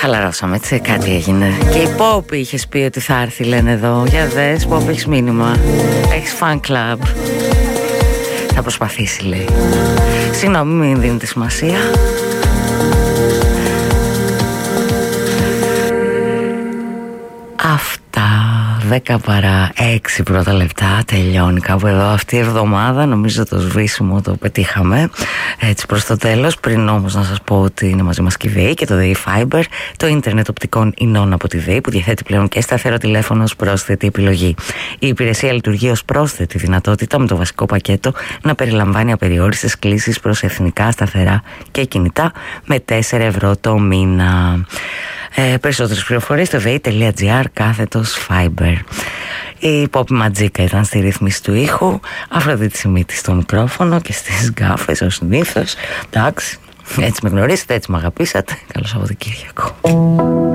Χαλαρώσαμε, έτσι, κάτι έγινε. Και η Pop είχες πει ότι θα έρθει, λένε εδώ. Για δες, Pop, έχεις μήνυμα. Έχεις fan club. Θα προσπαθήσει, λέει. Συγγνώμη, μην δίνετε σημασία. Αυτά, 10 παρά 6 πρώτα λεπτά. Τελειώνει κάπου εδώ αυτή η εβδομάδα. Νομίζω το σβήσιμο το πετύχαμε έτσι προς το τέλος. Πριν όμως να σας πω ότι είναι μαζί μας και η ΔΕΗ και το ΔΕΗ Fiber, το ίντερνετ οπτικών ινών από τη ΔΕΗ, που διαθέτει πλέον και σταθερό τηλέφωνο ως πρόσθετη επιλογή. Η υπηρεσία λειτουργεί ως πρόσθετη δυνατότητα, με το βασικό πακέτο να περιλαμβάνει απεριόριστες κλήσεις προς εθνικά, σταθερά και κινητά με 4 ευρώ το μήνα. Περισσότερες πληροφορίες στο vei.gr/fiber. Η Pop Ματζίκα ήταν στη ρύθμιση του ήχου, Αφροδίτη Σιμίτη στο μικρόφωνο και στις γκάφες ως συνήθως. Εντάξει, έτσι με γνωρίσετε, έτσι με αγαπήσατε. Καλό Σαββατοκύριακο.